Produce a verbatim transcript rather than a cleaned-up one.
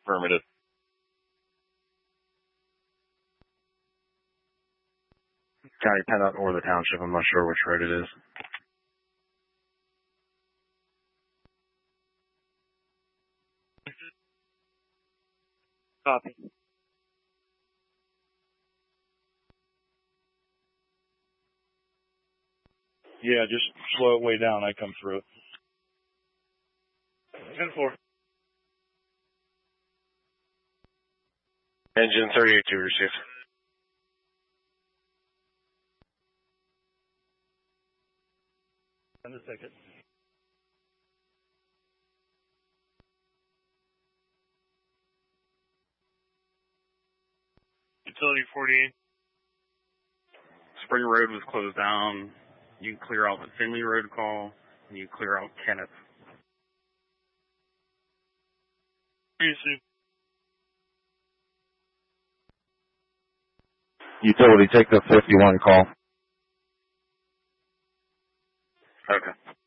Affirmative. County PennDOT or the township. I'm not sure which road it is. Copy. Yeah, just slow it way down. I come through it. ten four. Engine thirty-eight two received. Send a ticket. Utility forty-eight. Spring Road was closed down. You can clear out the Finley Road call, and you clear out Kenneth. Receive. Utility, take the fifty-one call. Okay.